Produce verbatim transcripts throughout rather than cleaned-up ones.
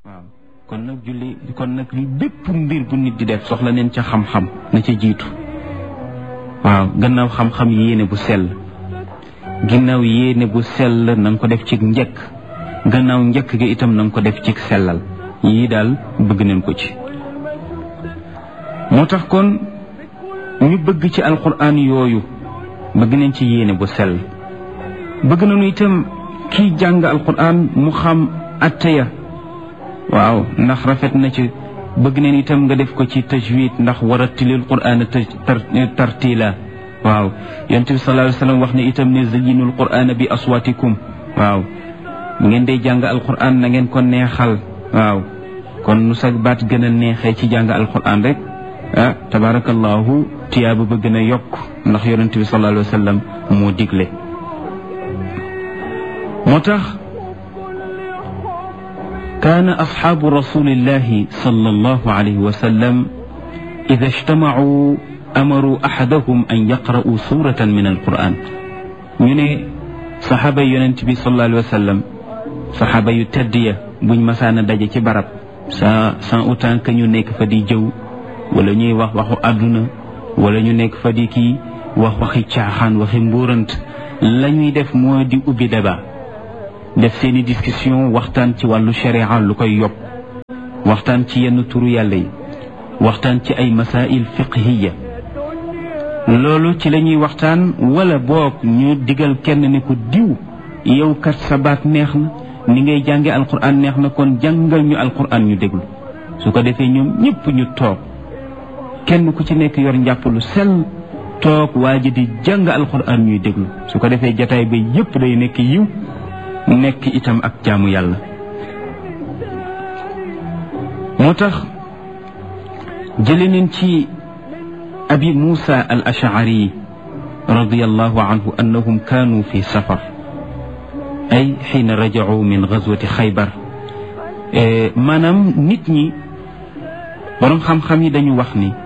waaw kon nag julli kon nag bépp mbir bu nit di def soxla neen ca xam-xam na ca jiitu waaw gannaaw xam-xam yéene bu sell ginnaaw yéene bu sell na nga ko def ci njëkk gannaaw njëkk gi itam na nga ko def ci sellal yii daal bëgg nañ ko ci moo tax kon ñu bëgg ci alquran yooyu bëgg nañ ci yéene bu sell bëgg nañu itam kii jàng alquran mu xam atteya waaw ndax rafet na ci bëgg nañ itam nga def ko ci tajwid ndax warattilil quran tartila waaw yonent bi sallallahu alayhi wa sallam wax ne itam ne zayyinul quran bi aswatikum waaw bu ngeen day jàng alquran na ngeen ko neexal waaw kon nu sag baat gën a neexee ci jàng alquran rek ah tabarakallahu tiyaaba ba gën a yokk ndax yonent bi sallallahu alayhi wa sallam moo digle moo tax kaana asxaabu rasulillahi sallallahu alayhi wa sallam ida ijtamacuu amaru axadahum an yaqra'u suratan min alquran ñu ne saxaaba yu yonent bi sallallahu alayhi wa sallam saxaaba yu tedd ya buñ masaana daje ci barab sa sans autant que ñu nekk fa di jëw wala ñuy wax waxu àdduna wala ñu nekk fa di kii wax waxi caaxaan waxi mbuurant la ñuy def moo di ubbi débat def seeni discussion waxtaan ci wàllu sharia lu koy yokk waxtaan ci yenn turu yàlla yi waxtaan ci ay masail fiqhiya loolu ci la ñuy waxtaan wala boog ñu digal kenn ne ko diw yow kat sa baat neex na ni ngay jànge alquran neex na kon jàngal ñu alquran ñu déglu su ko defee ñoom ñëpp ñu toog kenn ku ci nekk yor njàpp lu sell toog waa ji di jàng alquran ñuy déglu su ko defee jataay ba yëpp day nekk yiw nekk itam ak jaamu yàlla moo tax jële neen ci abi Muusa al ashari radiyallahu anhu annahum kaanu fi safar ay xiina rajacuu min gazwati xaybar maanaam nit ñi borom xam-xam yi dañu wax ni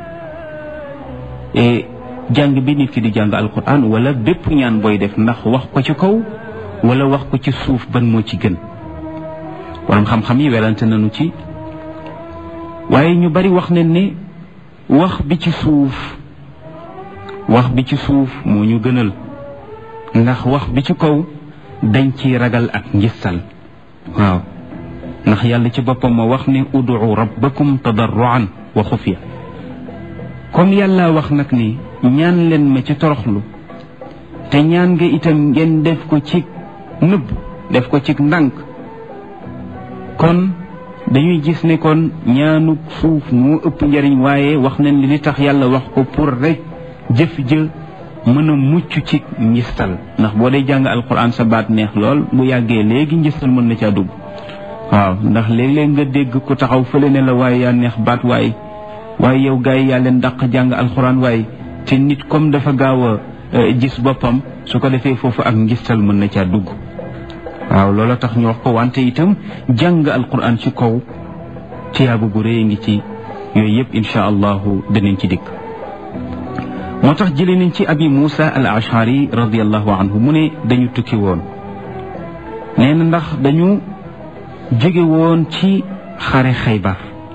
jàng bi nit ki di jàng alquran wala bépp ñaan booy def ndax wax ko ci kaw wala wax ko ci suuf ban moo ci gën borom xam-xam yi welante nañu ci waaye ñu bari wax nañ ne wax bi ci suuf wax bi ci suuf moo ñu gënal ndax wax bi ci kaw dañ ci ragal ak njistal waaw ndax yàlla ci boppam ma wax ne ud'u rabbakum tadarruan wa xufiya comme yàlla wax nag ni ñaan leen ma ci toroxlu te ñaan nga itam ngeen def ko ci nëbb def ko ci ndànk kon dañuy gis ne kon ñaanu suuf moo ëpp njariñ waaye wax nañ li tax yàlla wax ko pour rek jëf jë mën a mucc ci njistal ndax boo dee jàng alquran sa baat neex lool bu yàggee léegi njistal mën na caa dugg waaw ndax léeg-léeg nga dégg ku taxaw fële ne la waaye yaa neex baat waaye waaye yow gars yi yaa leen dàq jàng alquran waaye te nit comme dafa gaaw a gis boppam su ko defee foofu ak njistal mën na caa dugg waaw loola tax ñu wax ko wante itam jàng alquran ci kaw tiyaabu gu rëy ngi ci yooyu yëpp insha allahu danañ ci dikk moo tax jëlee nañ ci abi Muusa al ashari radiallahu anhu mu ne dañu tukki woon nee na ndax dañu jóge woon ci xare xaybar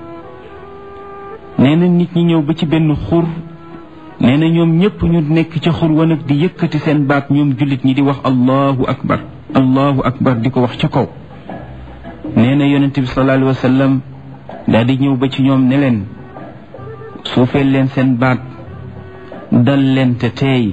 nee na nit ñi ñëw ba ci benn xur nee na ñoom ñëpp ñu nekk ci xur wa nag di yëkkati seen baat ñoom jullit ñi di wax allahu akbar allahu akbar di ko wax ci kaw nee na yonente bi sallallahu alayhi wa sallam daal di ñëw ba ci ñoom ne leen suufeel leen seen baat dal leen te teey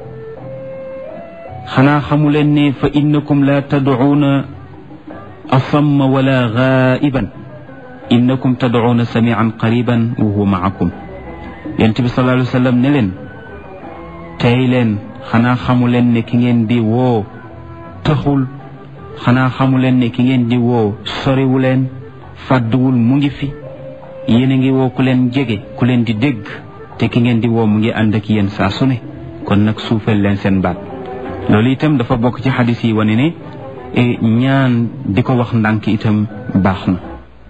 xanaa xamu leen ne fa innakum la tad'uuna asamma wala ghaiban innakum tad'uuna samian qariban wa huwa maakum yonent bi sallallahu alayhi wa sallam ne leen teey leen xanaa xamu leen ne ki ngeen di woo taxul xanaa xamu leen ne ki ngeen di woo soriwu leen fàdduwul mu ngi fi yéen a ngi woo ku leen jege ku leen di dégg te ki ngeen di woo mu ngi ànd ak yéen saa su ne kon nag suufeel leen seen baat loolu itam dafa bokk ci xadis yi wane ne ñaan di ko wax ndànk itam baax na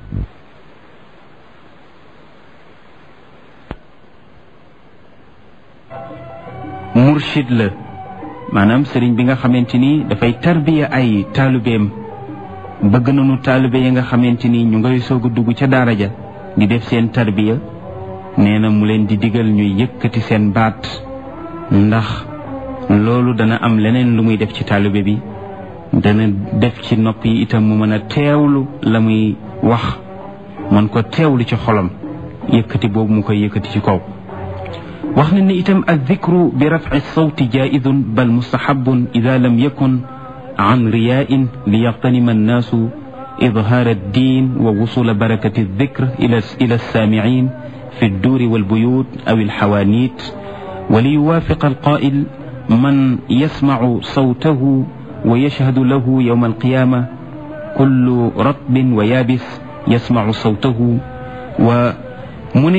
murshid la maanaam sëriñ bi nga xamante ni dafay tarbiya ay taalibeem bëgg nañu taalibe yi nga xamante ni ñu ngay soog a dugg ca daara ja di def seen tarbiya nee na mu leen di digal ñuy yëkkati seen baat ndax loolu dana am leneen lu muy def ci taalibe bi dana def ci nopp yi itam mu mën a teewlu la muy wax man ko teewlu ci xolam yëkkati boobu mu koy yëkkati ci kaw wax na ni itam addikru bi rafci sawti jaizun bal mustahabun ida lam yakun an riyain li yaxtanima annaasu idhaar addin wa wusula barakati aldikr ila ila alsaamicin fi الدور والبيوت أو الحوانيت وليوافق القائل من يسمع صوته ويشهد له يوم القيامة كل رطب ويابس يسمع صوته ومن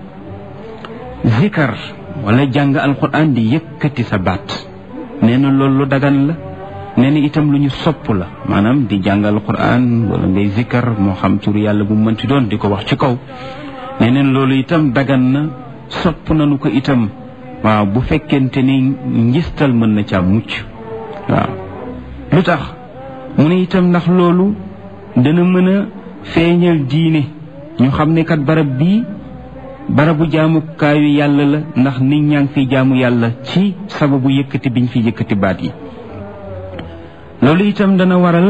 ذكر ولا جانغ القرآن دي يكتي سبات نينا لولو دغان لا نينا itam luñu sopp la manam di jàng alquran wala ngay zikar mo xam tur yàlla bu mënti doon di ko wax ci kaw neneen loolu itam dagan na sopp nañu ko itam waaw bu fekkente ni ngistal mën na ca mucc waaw lu tax mu ne itam ndax loolu dana mën a feeñal diine ñu xam ne kat barab bii barabu jaamukaayu yàlla la ndax nit ñaa ngi fi jaamu yàlla ci sababu yëkkati biñ fi yëkkati baat yi loolu itam dana waral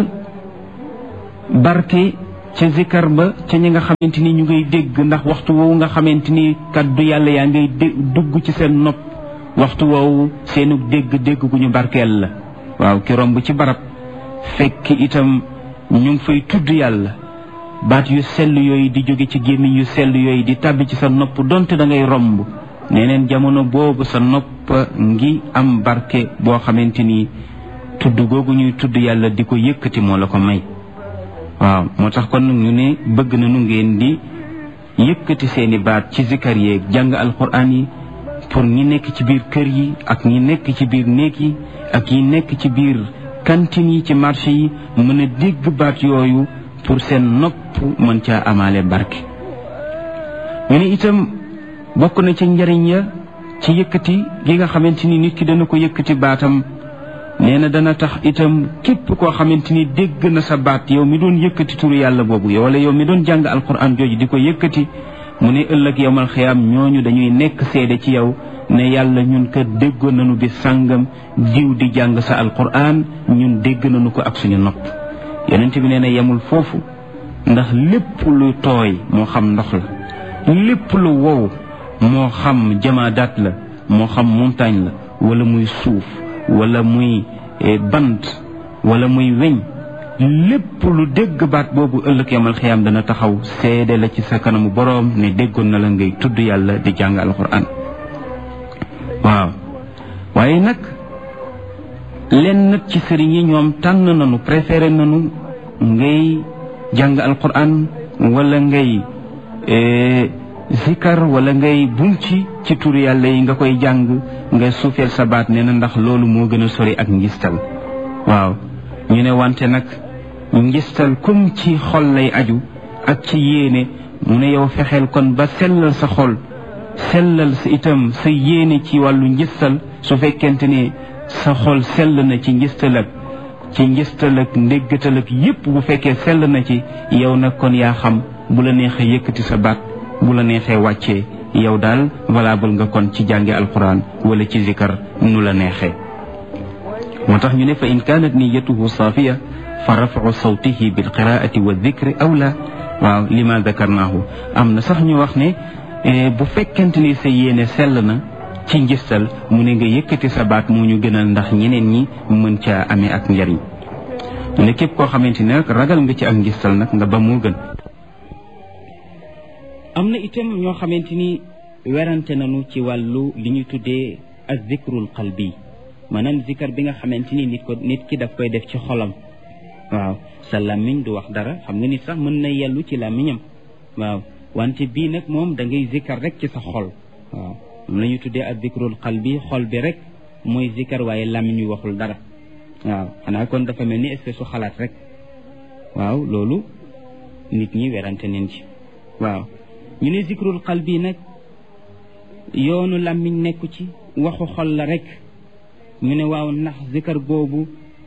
barke ca zikar ba ca ñi nga xamante ni ñu ngay dégg ndax waxtu woowu nga xamante ni kaddu yàlla yaa ngay dugg ci seen nopp waxtu woowu seenu dégg dégg gu ñu barkeel la waaw ki romb ci barab fekk itam ñu ngi fay tudd yàlla baat yu sell yooyu di jóge ci gémmiñ yu sell yooyu di tàbbi ci sa nopp donte da ngay romb neneen jamono boobu sa nopp ngi am barke boo xamante ni tudd googu ñuy tudd yàlla di ko yëkkati moo la ko may waaw moo tax kon ñu ne bëgg nañu ngeen di yëkkati seeni baat ci zikar yeeg jàng alquran yi pour ñi nekk ci biir kër yi ak ñi nekk ci biir néeg yi ak ñi nekk ci biir cantine yi ci marché yi mën a dégg baat yooyu pour seen nopp mën caa amaale barke ñu ne itam bokk na ci njariñ ya ci yëkkati gi nga xamante ni nit ki dana ko yëkkati baatam nee na dana tax itam képp koo xamante ni dégg na sa baat yow mi doon yëkkati turu yàlla boobu yow wala yow mi doon jàng alquran jooju di ko yëkkati mu ne ëllëg yawmal xiyaam ñooñu dañuy nekk seede ci yow ne yàlla ñun kat déggoon nañu bi sàngam diw di jàng sa alquran ñun dégg nañu ko ak suñu nopp yonent bi nee na yemul foofu ndax lépp lu tooy moo xam ndox la lépp lu wow moo xam jamaadaat la moo xam montagne la wala muy suuf wala muy bant wala muy weñ lépp lu dégg baat boobu ëllëg yamal xiyaam dana taxaw seede la ci sa kanamu boroom ne déggoon na la ngay tudd yàlla di jàng alquran waaw waaye nag leen nag ci sëriñ yi ñoom tànn nañu préféré nañu ngay jàng alquran wala ngay zikar wala ngay bunci ci tur yàlla yi nga koy jàng nga suufeel sa baat nee na ndax loolu moo gën a sori ak ngistal waaw ñu ne wante nag ngistal comme ci xol lay aju ak ci yéene mu ne yow fexeel kon ba sellal sa xol sellal sa itam sa yéene ci wàllu ngistal su fekkente ne sa xol sell na ci ngistal ak ci ngistal ak ndéggatal ak yépp bu fekkee sell na ci yow nag kon yaa xam bu la neexee yëkkati sa baat bu la neexee wàccee yow daal valable nga kon ci jàngi alquran wala ci zikar nu la neexee moo tax ñu ne fa in kaanat niyatuhu saafiya fa rafau sawtihi bil qiraati wa dikri awla waaw lima dakarnaahu am na sax ñu wax ne bu fekkente ni sa yéene sell na ci njistal mu ne nga yëkkati sa baat moo ñu gënal ndax ñeneen ñi mën caa amee ak njariñ mu ne képp koo xamante ne nag ragal nga ci ak njistal nag nga ba moo gën am na itam ñoo xamante ni werante nañu ci wàllu li ñuy tuddee az-zikrul qalbi maanaam zikar bi nga xamante ni nit ko nit ki daf koy def ci xolam waaw sa làmmiñ du wax dara xam nga nit sax mën na yellu ci làmmiñam waaw wante bii nag moom da ngay zikar rek ci sa xol waaw moom la ñuy tuddee az-zikrul qalbi xol bi rek mooy zikar waaye làmmiñ wi waxul dara waaw xanaa kon dafa mel ni espèce su xalaat rek waaw loolu nit ñi werante nañ ci waaw ñu ne zikrul qalbi nag yoonu làmmiñ nekku ci waxu xol la rek ñu ne waaw ndax zikar boobu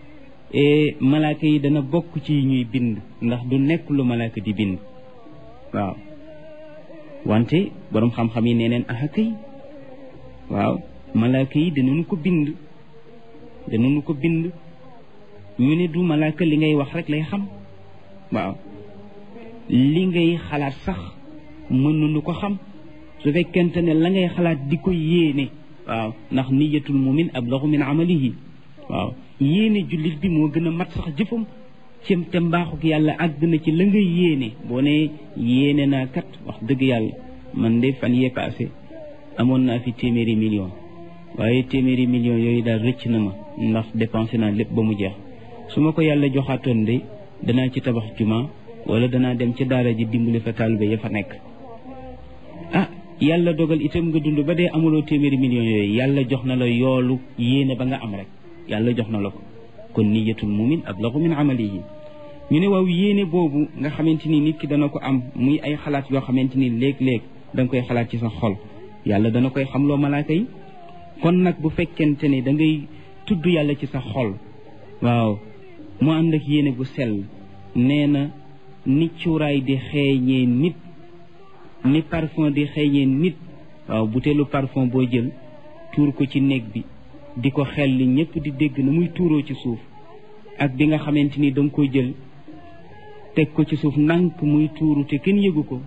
malaaka yi dana bokk ci ñuy bind ndax du nekk lu malaaka di bind waaw wante boroom xam-xam yi nee neen aha kay waaw malaaka yi danañu ko bind danañu ko bind ñu ne du malaaka li ngay wax rek lay xam waaw li ngay xalaat sax mën nañu ko xam su fekkente ne la ngay xalaat di ko yéene waaw ndax niyatul mumin ablagu min amalihi waaw yéene jullit bi moo gën a mat sax jëfam cim te mbaaxuk yàlla àgg na ci la nga yéene boo ne yéene naa kat wax dëgg yàlla man de fan yee passé amoon naa fi téeméeri million waaye téeméeri million yooyu daal rëcc na ma ndax dépensé naa lépp ba mu jeex su ma ko yàlla joxaatoon de danaa ci tabax juma wala danaa dem ca daara ji dimbali fa taalibe ya fa nekk ah yàlla dogal itam nga dund ba dee amuloo téeméeri million yooyu yàlla jox na la yoolu yéene ba nga am rek yàlla jox na la ko kon niyatul mumin ablagu min amalihi ñu ne waaw yéene boobu nga xamante ni nit ki dana ko am muy ay xalaat yoo xamante ni léeg-léeg da nga koy xalaat ci sa xol yàlla dana koy xamloo malaaka yi kon nag bu fekkente ni da ngay tudd yàlla ci sa xol waaw mu ànd ak yéene bu sell nee na ni cuuraay di xeeñee nit ni parfum di xeeñee nit waaw buteelu parfum boo jël tuur ko ci néeg bi di ko xel li ñëpp di dégg na muy tuuroo ci suuf ak bi nga xamante ni da nga ko jël teg ko ci suuf ndànk muy tuuru te kenn yëgu ko